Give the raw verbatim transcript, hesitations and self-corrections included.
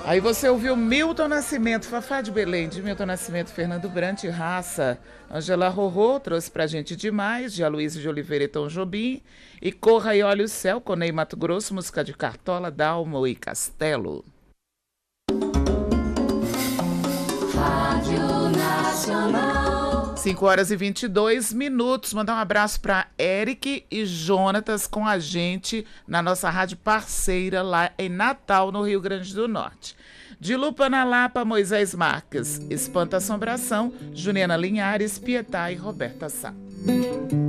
Aí você ouviu Milton Nascimento, Fafá de Belém, de Milton Nascimento, Fernando Brant, Raça, Angela Rorô, trouxe pra gente Demais, de Aloysio de Oliveira e Tom Jobim, e Corra e Olha o Céu, Conei Mato Grosso, música de Cartola, Dalmo e Castelo. Rádio Nacional. cinco horas e vinte e dois minutos. Mandar um abraço para Eric e Jonatas com a gente na nossa rádio parceira lá em Natal, no Rio Grande do Norte. De Lupa na Lapa, Moisés Marques. Espanta Assombração, Juliana Linhares, Pietá e Roberta Sá.